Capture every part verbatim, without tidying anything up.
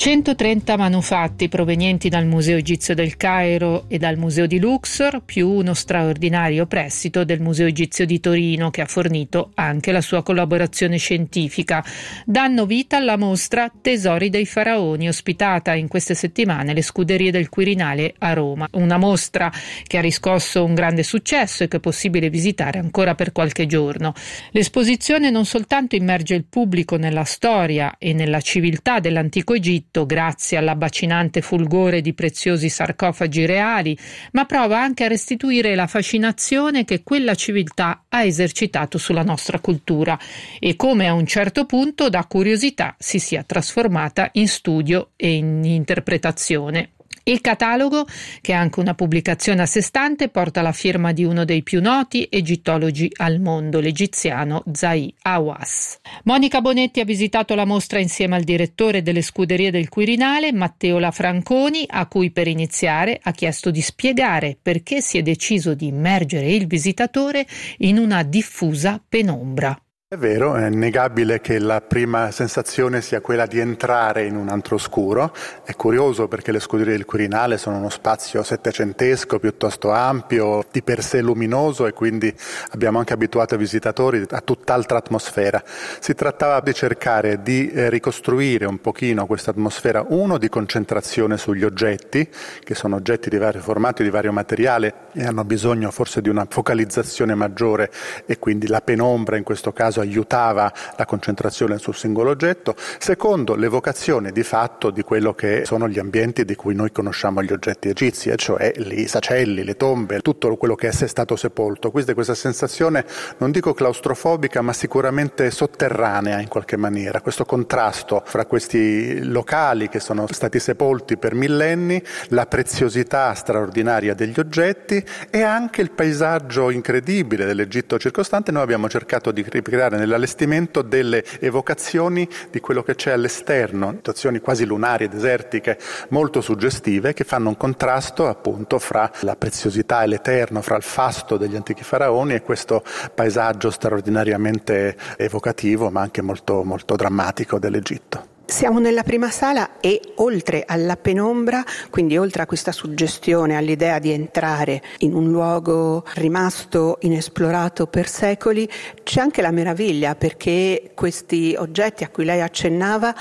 centotrenta manufatti provenienti dal Museo Egizio del Cairo e dal Museo di Luxor, più uno straordinario prestito del Museo Egizio di Torino, che ha fornito anche la sua collaborazione scientifica, danno vita alla mostra Tesori dei Faraoni, ospitata in queste settimane le Scuderie del Quirinale a Roma. Una mostra che ha riscosso un grande successo e che è possibile visitare ancora per qualche giorno. L'esposizione non soltanto immerge il pubblico nella storia e nella civiltà dell'antico Egitto, grazie all'abbacinante fulgore di preziosi sarcofagi reali, ma prova anche a restituire la fascinazione che quella civiltà ha esercitato sulla nostra cultura e come a un certo punto da curiosità si sia trasformata in studio e in interpretazione. Il catalogo, che è anche una pubblicazione a sé stante, porta la firma di uno dei più noti egittologi al mondo, l'egiziano Zahi Hawass. Monica Bonetti ha visitato la mostra insieme al direttore delle Scuderie del Quirinale, Matteo Lafranconi, a cui per iniziare ha chiesto di spiegare perché si è deciso di immergere il visitatore in una diffusa penombra. È vero, è innegabile che la prima sensazione sia quella di entrare in un antro oscuro. È curioso perché le Scuderie del Quirinale sono uno spazio settecentesco piuttosto ampio, di per sé luminoso, e quindi abbiamo anche abituato i visitatori a tutt'altra atmosfera. Si trattava di cercare di eh, ricostruire un pochino questa atmosfera, uno di concentrazione sugli oggetti, che sono oggetti di vario formato, di vario materiale e hanno bisogno forse di una focalizzazione maggiore, e quindi la penombra in questo caso aiutava la concentrazione sul singolo oggetto. Secondo, l'evocazione di fatto di quello che sono gli ambienti di cui noi conosciamo gli oggetti egizi, e cioè i sacelli, le tombe, tutto quello che è stato sepolto. Quindi questa sensazione, non dico claustrofobica, ma sicuramente sotterranea in qualche maniera, questo contrasto fra questi locali che sono stati sepolti per millenni, la preziosità straordinaria degli oggetti e anche il paesaggio incredibile dell'Egitto circostante. Noi abbiamo cercato di ricreare nell'allestimento delle evocazioni di quello che c'è all'esterno, situazioni quasi lunari e desertiche molto suggestive, che fanno un contrasto appunto fra la preziosità e l'eterno, fra il fasto degli antichi faraoni e questo paesaggio straordinariamente evocativo ma anche molto, molto drammatico dell'Egitto. Siamo nella prima sala e oltre alla penombra, quindi oltre a questa suggestione, all'idea di entrare in un luogo rimasto inesplorato per secoli, c'è anche la meraviglia, perché questi oggetti a cui lei accennava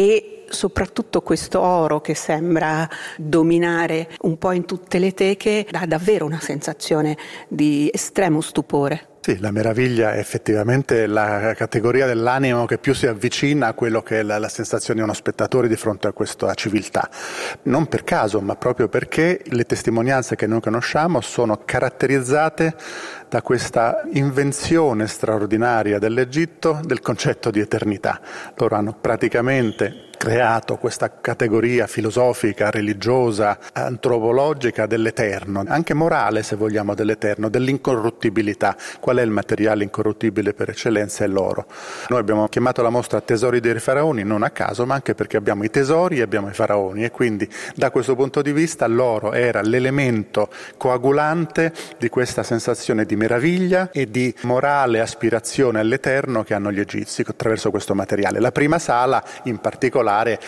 e soprattutto questo oro che sembra dominare un po' in tutte le teche dà davvero una sensazione di estremo stupore. Sì, la meraviglia è effettivamente la categoria dell'animo che più si avvicina a quello che è la, la sensazione di uno spettatore di fronte a questa civiltà. Non per caso, ma proprio perché le testimonianze che noi conosciamo sono caratterizzate da questa invenzione straordinaria dell'Egitto del concetto di eternità. Loro hanno praticamente creato questa categoria filosofica, religiosa, antropologica dell'eterno, anche morale se vogliamo dell'eterno, dell'incorruttibilità. Qual è il materiale incorruttibile per eccellenza? È l'oro. Noi abbiamo chiamato la mostra Tesori dei Faraoni non a caso, ma anche perché abbiamo i tesori e abbiamo i faraoni, e quindi da questo punto di vista l'oro era l'elemento coagulante di questa sensazione di meraviglia e di morale aspirazione all'eterno che hanno gli egizi attraverso questo materiale. La prima sala in particolare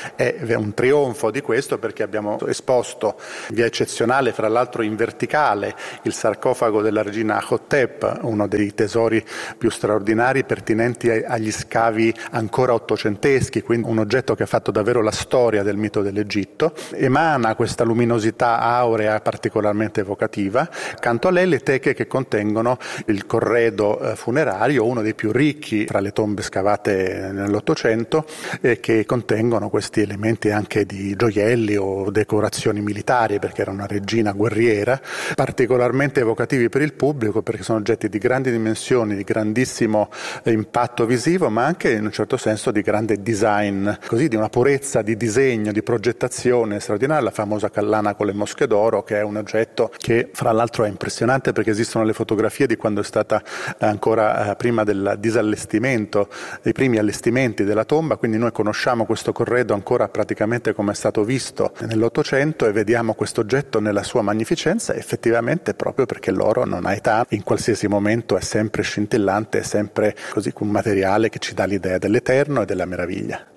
è un trionfo di questo, perché abbiamo esposto in via eccezionale, fra l'altro in verticale, il sarcofago della regina Hotep, uno dei tesori più straordinari pertinenti agli scavi ancora ottocenteschi, quindi un oggetto che ha fatto davvero la storia del mito dell'Egitto. Emana questa luminosità aurea particolarmente evocativa. Accanto a lei le teche che contengono il corredo funerario, uno dei più ricchi fra le tombe scavate nell'Ottocento, eh, che contengono questi elementi anche di gioielli o decorazioni militari, perché era una regina guerriera, particolarmente evocativi per il pubblico, perché sono oggetti di grandi dimensioni, di grandissimo impatto visivo, ma anche in un certo senso di grande design, così di una purezza di disegno, di progettazione straordinaria. La famosa collana con le mosche d'oro, che è un oggetto che fra l'altro è impressionante, perché esistono le fotografie di quando è stata ancora eh, prima del disallestimento, dei primi allestimenti della tomba, quindi noi conosciamo questo corredo ancora praticamente come è stato visto nell'Ottocento e vediamo questo oggetto nella sua magnificenza, effettivamente proprio perché l'oro non ha età, in qualsiasi momento è sempre scintillante, è sempre così un materiale che ci dà l'idea dell'eterno e della meraviglia.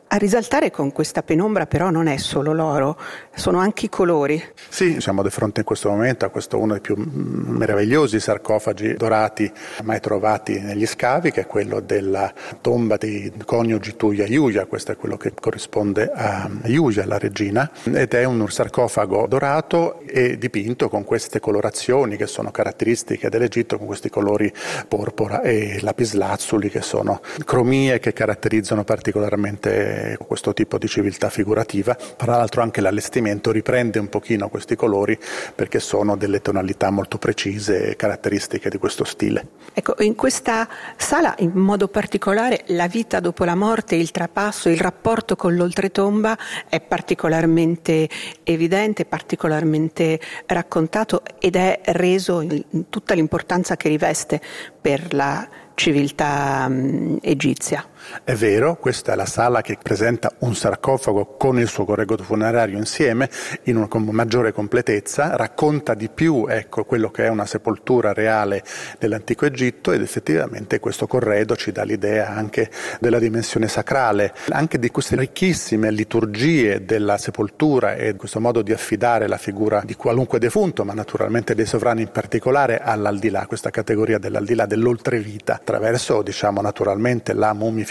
A risaltare con questa penombra però non è solo l'oro, sono anche i colori. Sì, siamo di fronte in questo momento a questo uno dei più meravigliosi sarcofagi dorati mai trovati negli scavi, che è quello della tomba dei coniugi Tuya e Yuya. Questo è quello che corrisponde a Yuya, la regina, ed è un sarcofago dorato e dipinto con queste colorazioni che sono caratteristiche dell'Egitto, con questi colori porpora e lapislazzuli, che sono cromie che caratterizzano particolarmente questo tipo di civiltà figurativa. Tra l'altro anche l'allestimento riprende un pochino questi colori, perché sono delle tonalità molto precise e caratteristiche di questo stile. Ecco, in questa sala in modo particolare la vita dopo la morte, il trapasso, il rapporto con l'oltretomba è particolarmente evidente, particolarmente raccontato, ed è reso in tutta l'importanza che riveste per la civiltà um, egizia. È vero, questa è la sala che presenta un sarcofago con il suo corredo funerario insieme, in una con maggiore completezza, racconta di più ecco, quello che è una sepoltura reale dell'antico Egitto, ed effettivamente questo corredo ci dà l'idea anche della dimensione sacrale, anche di queste ricchissime liturgie della sepoltura e questo modo di affidare la figura di qualunque defunto, ma naturalmente dei sovrani in particolare, all'aldilà, questa categoria dell'aldilà, dell'oltrevita, attraverso diciamo naturalmente la mummificazione,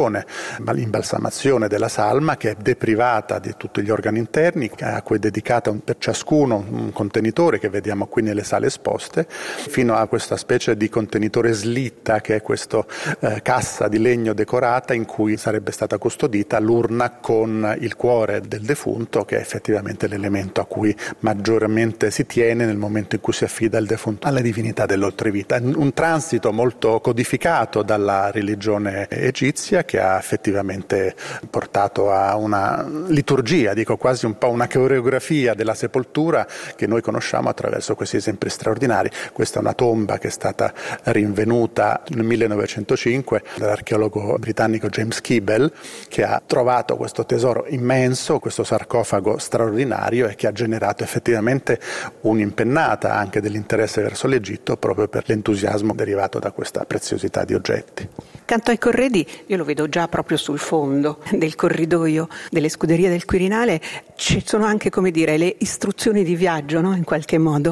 l'imbalsamazione della salma, che è deprivata di tutti gli organi interni, a cui è dedicata un, per ciascuno un contenitore che vediamo qui nelle sale esposte, fino a questa specie di contenitore slitta, che è questa eh, cassa di legno decorata in cui sarebbe stata custodita l'urna con il cuore del defunto, che è effettivamente l'elemento a cui maggiormente si tiene nel momento in cui si affida il defunto alla divinità dell'oltrevita. Un transito molto codificato dalla religione egizia, che ha effettivamente portato a una liturgia, dico quasi un po' una coreografia della sepoltura che noi conosciamo attraverso questi esempi straordinari. Questa è una tomba che è stata rinvenuta nel millenovecentocinque dall'archeologo britannico James Keeble, che ha trovato questo tesoro immenso, questo sarcofago straordinario, e che ha generato effettivamente un'impennata anche dell'interesse verso l'Egitto, proprio per l'entusiasmo derivato da questa preziosità di oggetti. Accanto ai corredi, io lo vedo già proprio sul fondo del corridoio delle scuderie del Quirinale, ci sono anche, come dire, le istruzioni di viaggio, no? In qualche modo,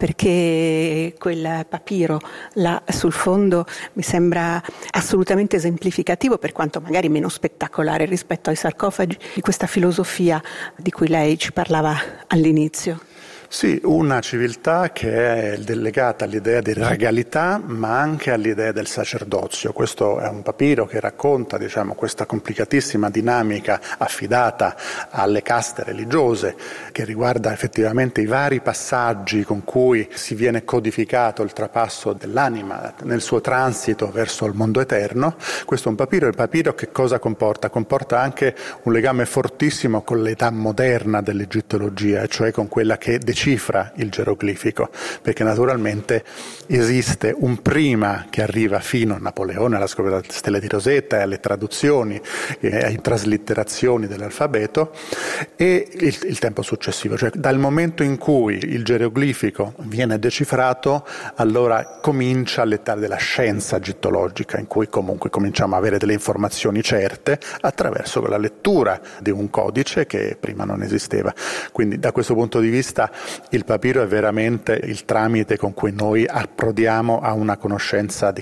perché quel papiro là sul fondo mi sembra assolutamente esemplificativo, per quanto magari meno spettacolare rispetto ai sarcofagi, di questa filosofia di cui lei ci parlava all'inizio. Sì, una civiltà che è legata all'idea di regalità, ma anche all'idea del sacerdozio. Questo è un papiro che racconta, diciamo, questa complicatissima dinamica affidata alle caste religiose, che riguarda effettivamente i vari passaggi con cui si viene codificato il trapasso dell'anima nel suo transito verso il mondo eterno. Questo è un papiro, il papiro che cosa comporta? Comporta anche un legame fortissimo con l'età moderna dell'egittologia, cioè con quella che decide cifra il geroglifico, perché naturalmente esiste un prima che arriva fino a Napoleone, alla scoperta delle stelle di Rosetta e alle traduzioni e alle traslitterazioni dell'alfabeto, e il, il tempo successivo, cioè dal momento in cui il geroglifico viene decifrato, allora comincia l'età della scienza egittologica, in cui comunque cominciamo a avere delle informazioni certe attraverso la lettura di un codice che prima non esisteva. Quindi da questo punto di vista il papiro è veramente il tramite con cui noi approdiamo a una conoscenza di